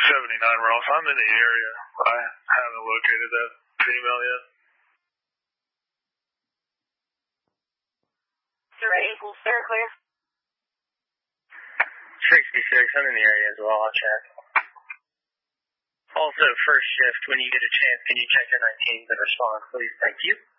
79 Ross. I'm in the area. I haven't located that female yet. Equals clear. 66, I'm in the area as well. I'll check. Also, first shift, when you get a chance, can you check your 19s and respond, please? Thank you.